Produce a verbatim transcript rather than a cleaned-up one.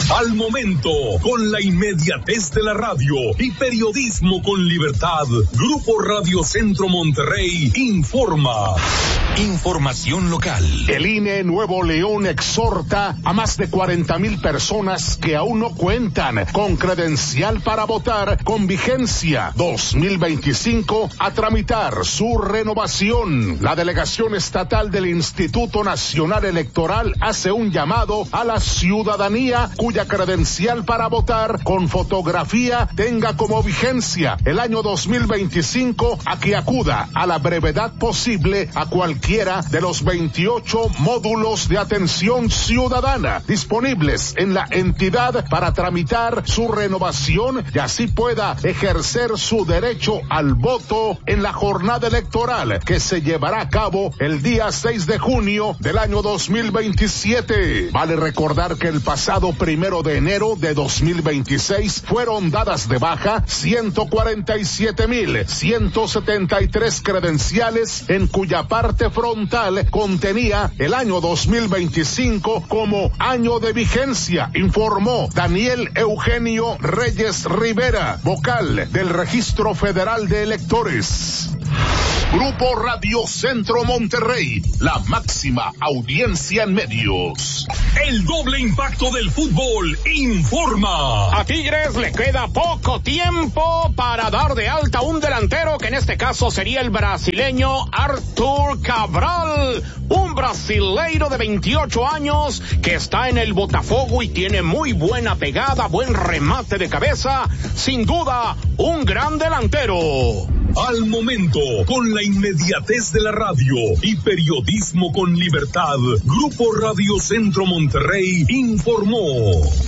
Al momento, con la inmediatez de la radio y periodismo con libertad, Grupo Radio Centro Monterrey informa. Información local. El I N E Nuevo León exhorta a más de cuarenta mil personas que aún no cuentan con credencial para votar con vigencia dos mil veinticinco a tramitar su renovación. La delegación estatal del Instituto Nacional Electoral hace un llamado a la ciudadanía cuya credencial para votar con fotografía tenga como vigencia el año dos mil veinticinco a que acuda a la brevedad posible a cualquiera de los veintiocho módulos de atención ciudadana disponibles en la entidad para tramitar su renovación y así pueda ejercer su derecho al voto en la jornada electoral que se llevará a cabo el día seis de junio del año dos mil veintisiete. Vale recordar que el pasado primero de enero de dos mil veintiséis fueron dadas de baja ciento cuarenta y siete mil ciento setenta y tres credenciales, en cuya parte frontal contenía el año dos mil veinticinco como año de vigencia, informó Daniel Eugenio Reyes Rivera, vocal del Registro Federal de Electores. Grupo Radio Centro Monterrey, la máxima audiencia en medios. El doble impacto del fútbol informa. A Tigres le queda poco tiempo para dar de alta un delantero, que en este caso sería el brasileño Arthur Cabral, un brasileiro de veintiocho años que está en el Botafogo y tiene muy buena pegada, buen remate de cabeza, sin duda un gran delantero. Al momento, con la inmediatez de la radio y periodismo con libertad, Grupo Radio Centro Monterrey informó.